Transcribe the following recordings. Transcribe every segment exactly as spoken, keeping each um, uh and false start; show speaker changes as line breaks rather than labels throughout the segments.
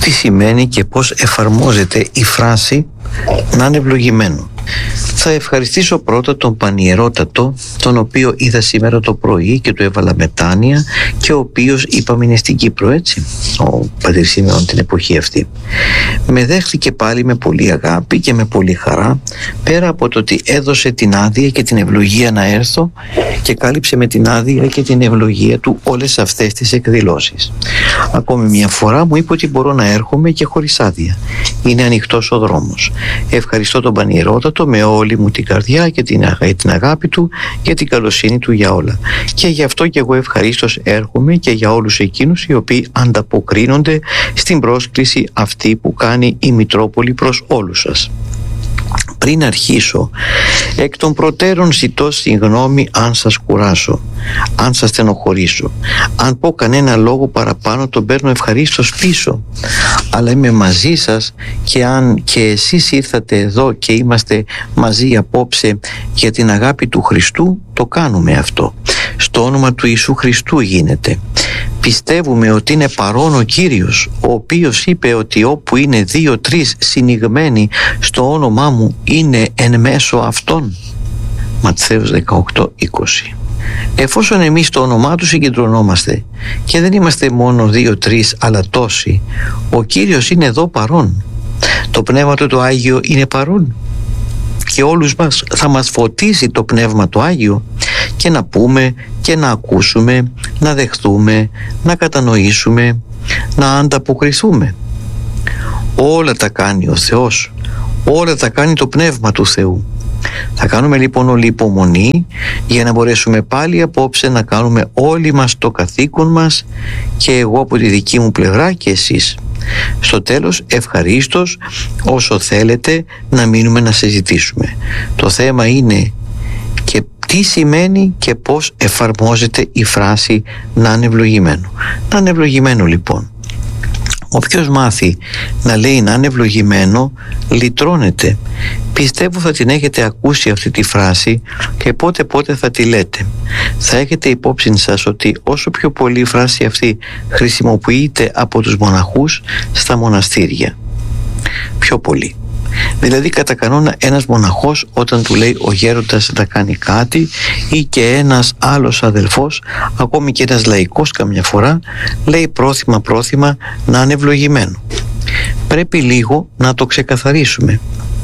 τι σημαίνει και πώς εφαρμόζεται η φράση «να είναι ευλογημένο». Θα ευχαριστήσω πρώτα τον Πανιερότατο, τον οποίο είδα σήμερα το πρωί και του έβαλα μετάνοια και ο οποίος, είπαμε, είναι στην Κύπρο, έτσι, ο πατήρ Σιμεών την εποχή αυτή. Με δέχτηκε πάλι με πολύ αγάπη και με πολύ χαρά, πέρα από το ότι έδωσε την άδεια και την ευλογία να έρθω, και κάλυψε με την άδεια και την ευλογία του όλες αυτές τις εκδηλώσεις. Ακόμη μια φορά μου είπε ότι μπορώ να έρχομαι και χωρίς άδεια. Είναι ανοιχτός ο δρόμος. Ευχαριστώ τον Πανιερότατο με όλη μου την καρδιά και την, αγα... την αγάπη του και την καλοσύνη του για όλα. Και γι' αυτό και εγώ ευχαρίστως έρχομαι και για όλους εκείνους οι οποίοι ανταποκρίνονται στην πρόσκληση αυτή που κάνει η Μητρόπολη προς όλους σας. Πριν αρχίσω, εκ των προτέρων ζητώ συγγνώμη αν σας κουράσω, αν σας στενοχωρήσω. Αν πω κανένα λόγο παραπάνω, τον παίρνω ευχαρίστως πίσω. Αλλά είμαι μαζί σας, και αν και εσείς ήρθατε εδώ και είμαστε μαζί απόψε για την αγάπη του Χριστού, το κάνουμε αυτό. Στο όνομα του Ιησού Χριστού γίνεται. Πιστεύουμε ότι είναι παρόν ο Κύριος, ο οποίος είπε ότι όπου είναι δύο-τρεις συνηγμένοι στο όνομά μου, είναι εν μέσω αυτών. Ματθαίος δεκαοκτώ είκοσι. Εφόσον εμείς το όνομά του συγκεντρωνόμαστε και δεν είμαστε μόνο δύο-τρεις αλλά τόσοι, ο Κύριος είναι εδώ παρόν. Το Πνεύμα του το Άγιο είναι παρόν και όλους μας θα μας φωτίσει το Πνεύμα το Άγιο, και να πούμε και να ακούσουμε, να δεχθούμε, να κατανοήσουμε, να ανταποκριθούμε. Όλα τα κάνει ο Θεός, όλα τα κάνει το Πνεύμα του Θεού. Θα κάνουμε λοιπόν όλη υπομονή για να μπορέσουμε πάλι απόψε να κάνουμε όλοι μας το καθήκον μας, και εγώ από τη δική μου πλευρά και εσείς. Στο τέλος, ευχαρίστως όσο θέλετε να μείνουμε να συζητήσουμε. Το θέμα είναι και τι σημαίνει και πώς εφαρμόζεται η φράση «να είναι ευλογημένο». Να είναι ευλογημένο λοιπόν. Όποιος μάθει να λέει «να είναι ευλογημένο» λυτρώνεται. Πιστεύω θα την έχετε ακούσει αυτή τη φράση και πότε πότε θα τη λέτε. Θα έχετε υπόψη σας ότι όσο πιο πολύ η φράση αυτή χρησιμοποιείται από τους μοναχούς στα μοναστήρια. Πιο πολύ. Δηλαδή κατά κανόνα ένας μοναχός, όταν του λέει ο γέροντας να κάνει κάτι, ή και ένας άλλος αδελφός, ακόμη και ένας λαϊκός καμιά φορά, λέει πρόθυμα πρόθυμα «να είναι ευλογημένο». Πρέπει λίγο να το ξεκαθαρίσουμε.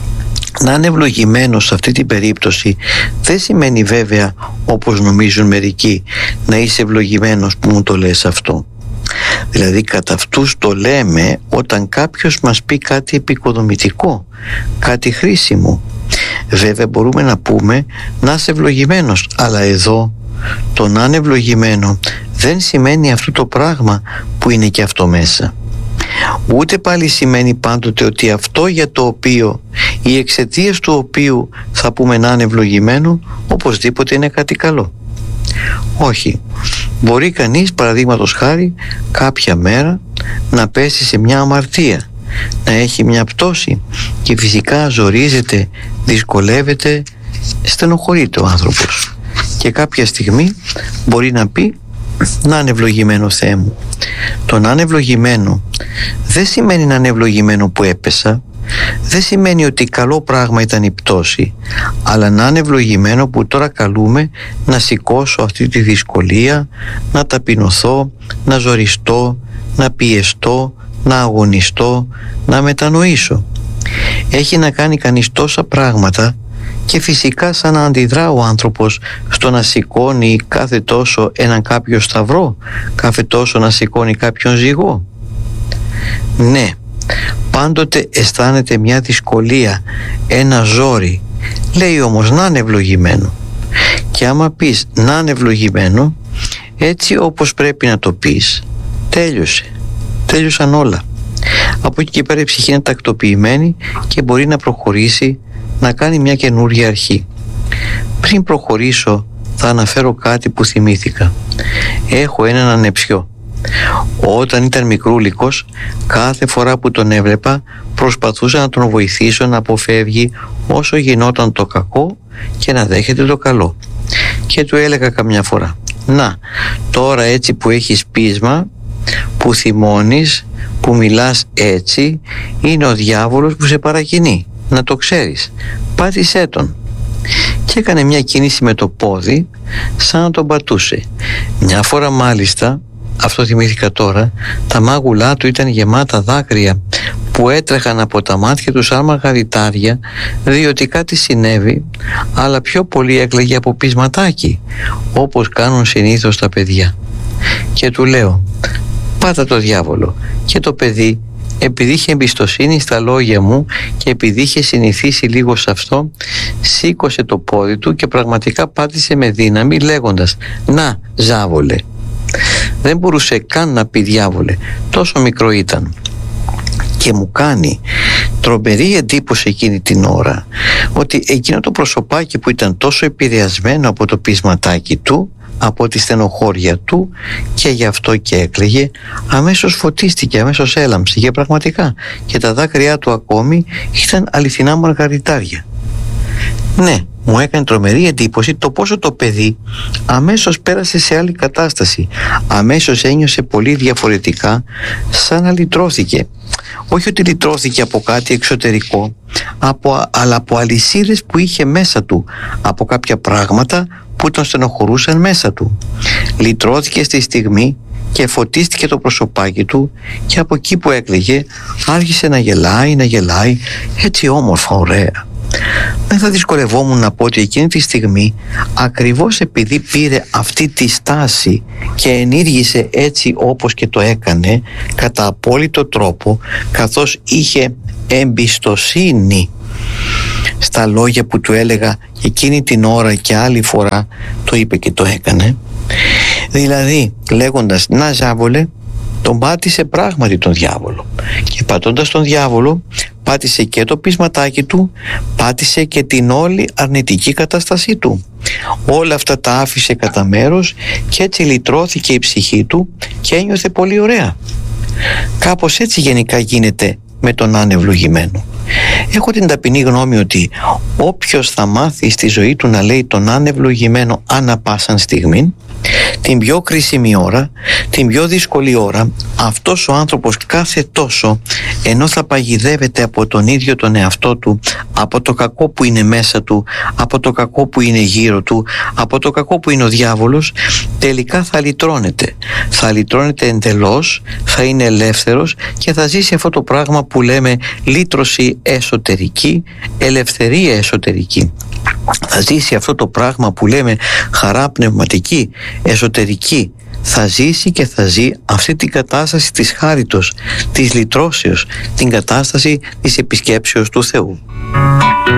Να είναι ευλογημένο σε αυτή την περίπτωση δεν σημαίνει βέβαια, όπως νομίζουν μερικοί, να είσαι ευλογημένος που μου το λες αυτό. Δηλαδή κατά αυτούς το λέμε όταν κάποιος μας πει κάτι επικοδομητικό, κάτι χρήσιμο. Βέβαια μπορούμε να πούμε να είσαι ευλογημένος, αλλά εδώ το να είναι ευλογημένο δεν σημαίνει αυτό το πράγμα που είναι και αυτό μέσα. Ούτε πάλι σημαίνει πάντοτε ότι αυτό για το οποίο ή εξαιτίας του οποίου θα πούμε να είναι ευλογημένο οπωσδήποτε είναι κάτι καλό. Όχι. Μπορεί κανείς, παραδείγματος χάρη, κάποια μέρα να πέσει σε μια αμαρτία, να έχει μια πτώση και φυσικά ζορίζεται, δυσκολεύεται, στενοχωρείται ο άνθρωπος, και κάποια στιγμή μπορεί να πει «να είναι ευλογημένο Θεέ μου». Το να είναι ευλογημένο δεν σημαίνει να είναι ευλογημένο που έπεσα, δεν σημαίνει ότι καλό πράγμα ήταν η πτώση, αλλά να είναι ευλογημένο που τώρα καλούμε να σηκώσω αυτή τη δυσκολία, να ταπεινωθώ, να ζοριστώ, να πιεστώ, να αγωνιστώ, να μετανοήσω. Έχει να κάνει κανείς τόσα πράγματα, και φυσικά σαν να αντιδρά ο άνθρωπος στο να σηκώνει κάθε τόσο έναν κάποιο σταυρό, κάθε τόσο να σηκώνει κάποιον ζυγό. Ναι, πάντοτε αισθάνεται μια δυσκολία, ένα ζόρι. Λέει όμως να είναι ευλογημένο. Και άμα πεις να είναι ευλογημένο, έτσι όπως πρέπει να το πεις, τέλειωσε. Τέλειωσαν όλα. Από εκεί και πέρα η ψυχή είναι τακτοποιημένη και μπορεί να προχωρήσει, να κάνει μια καινούργια αρχή. Πριν προχωρήσω θα αναφέρω κάτι που θυμήθηκα. Έχω έναν ανεψιό. Όταν ήταν μικρούλικος, κάθε φορά που τον έβλεπα προσπαθούσα να τον βοηθήσω να αποφεύγει όσο γινόταν το κακό και να δέχεται το καλό. Και του έλεγα καμιά φορά: «Να, τώρα έτσι που έχεις πείσμα, που θυμώνεις, που μιλάς έτσι, είναι ο διάβολος που σε παρακινεί, να το ξέρεις, πάτησέ τον. Και έκανε μια κίνηση με το πόδι σαν να τον πατούσε. Μια φορά μάλιστα, αυτό θυμήθηκα τώρα, τα μάγουλά του ήταν γεμάτα δάκρυα που έτρεχαν από τα μάτια του σαν μαργαριτάρια, διότι κάτι συνέβη, αλλά πιο πολύ έκλαιγε από πεισματάκι, όπως κάνουν συνήθως τα παιδιά. Και του λέω, πάτα το διάβολο. Και το παιδί, επειδή είχε εμπιστοσύνη στα λόγια μου και επειδή είχε συνηθίσει λίγο σε αυτό, σήκωσε το πόδι του και πραγματικά πάτησε με δύναμη, λέγοντας, «Να, ζάβολε». Δεν μπορούσε καν να πει διάβολε, τόσο μικρό ήταν. Και μου κάνει τρομερή εντύπωση εκείνη την ώρα ότι εκείνο το προσωπάκι που ήταν τόσο επηρεασμένο από το πεισματάκι του, από τη στενοχώρια του, και γι' αυτό και έκλαιγε, αμέσως φωτίστηκε, αμέσως έλαμψε, και πραγματικά και τα δάκρυά του ακόμη ήταν αληθινά μαργαριτάρια. Ναι, μου έκανε τρομερή εντύπωση το πόσο το παιδί αμέσως πέρασε σε άλλη κατάσταση, αμέσως ένιωσε πολύ διαφορετικά, σαν να λυτρώθηκε. Όχι ότι λυτρώθηκε από κάτι εξωτερικό, από, αλλά από αλυσίδες που είχε μέσα του, από κάποια πράγματα που τον στενοχωρούσαν μέσα του. Λυτρώθηκε στη στιγμή και φωτίστηκε το προσωπάκι του, και από εκεί που έκλαιγε άρχισε να γελάει, να γελάει έτσι όμορφα, ωραία. Δεν θα δυσκολευόμουν να πω ότι εκείνη τη στιγμή, ακριβώς επειδή πήρε αυτή τη στάση και ενήργησε έτσι όπως και το έκανε, κατά απόλυτο τρόπο, καθώς είχε εμπιστοσύνη στα λόγια που του έλεγα εκείνη την ώρα και άλλη φορά το είπε και το έκανε, δηλαδή λέγοντας, «Να, ζάβολε», τον πάτησε πράγματι τον διάβολο, και πατώντας τον διάβολο πάτησε και το πεισματάκι του, πάτησε και την όλη αρνητική κατάστασή του. Όλα αυτά τα άφησε κατά μέρος και έτσι λυτρώθηκε η ψυχή του και ένιωθε πολύ ωραία. Κάπως έτσι γενικά γίνεται με τον ανευλογημένο. Έχω την ταπεινή γνώμη ότι όποιος θα μάθει στη ζωή του να λέει τον ανευλογημένο ανά πάσαν στιγμή, την πιο κρίσιμη ώρα, την πιο δύσκολη ώρα, αυτός ο άνθρωπος κάθε τόσο, ενώ θα παγιδεύεται από τον ίδιο τον εαυτό του, από το κακό που είναι μέσα του, από το κακό που είναι γύρω του, από το κακό που είναι ο διάβολος, τελικά θα λυτρώνεται. Θα λυτρώνεται εντελώς, θα είναι ελεύθερος και θα ζήσει αυτό το πράγμα που λέμε λύτρωση εσωτερική, ελευθερία εσωτερική. Θα ζήσει αυτό το πράγμα που λέμε χαρά πνευματική, εσωτερική. Θα ζήσει και θα ζει αυτή την κατάσταση της χάριτος, της λυτρώσεως, την κατάσταση της επισκέψεως του Θεού.